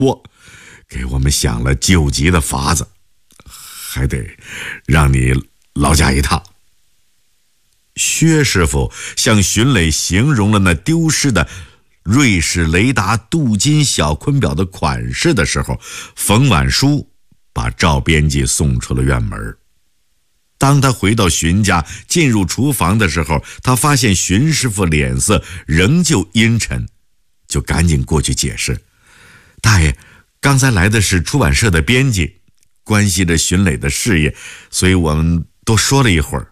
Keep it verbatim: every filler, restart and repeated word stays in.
我给我们想了救急的法子，还得让你劳驾一趟。薛师傅向荀磊形容了那丢失的瑞士雷达镀金小坤表的款式的时候，冯婉书把赵编辑送出了院门。当他回到荀家进入厨房的时候，他发现荀师傅脸色仍旧阴沉，就赶紧过去解释：大爷，刚才来的是出版社的编辑，关系着荀磊的事业，所以我们多说了一会儿。